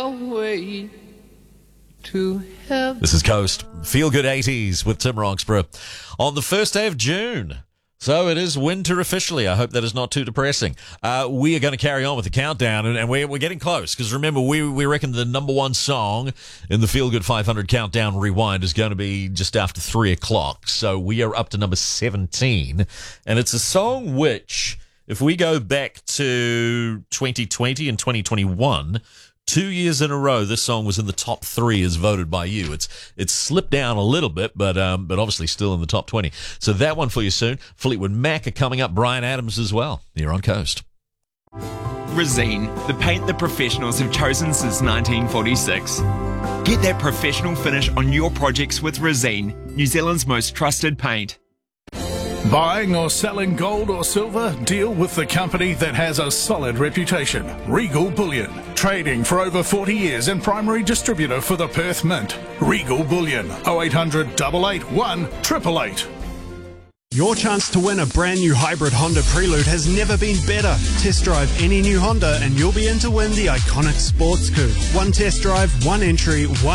way to heaven. This is Coast. Feel Good 80s with Tim Roxburgh on the first day of June. So it is winter officially. I hope that is not too depressing. We are going to carry on with the countdown, and we're getting close. Because remember, we reckon the number one song in the Feel Good 500 Countdown Rewind is going to be just after 3 o'clock. So we are up to number 17. And it's a song which, if we go back to 2020 and 2021... 2 years in a row, this song was in the top 3 as voted by you. It's slipped down a little bit, but obviously still in the top 20. So that one for you soon. Fleetwood Mac are coming up. Bryan Adams as well. Here on Coast. Resene, the paint that professionals have chosen since 1946. Get that professional finish on your projects with Resene, New Zealand's most trusted paint. Buying or selling gold or silver? Deal with the company that has a solid reputation. Regal Bullion. Trading for over 40 years and primary distributor for the Perth Mint. Regal Bullion. 0800 881 888. Your chance to win a brand new hybrid Honda Prelude has never been better. Test drive any new Honda and you'll be in to win the iconic sports coupe. One test drive, one entry, one